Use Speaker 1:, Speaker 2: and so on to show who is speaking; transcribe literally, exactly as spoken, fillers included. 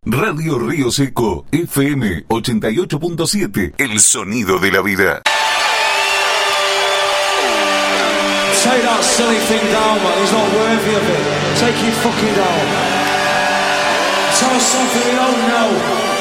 Speaker 1: Radio Río Seco, F M ochenta y ocho punto siete, el sonido de la vida.
Speaker 2: Take that silly thing down, man. He's not worthy of it. Take it fucking down. Tell us something we don't know.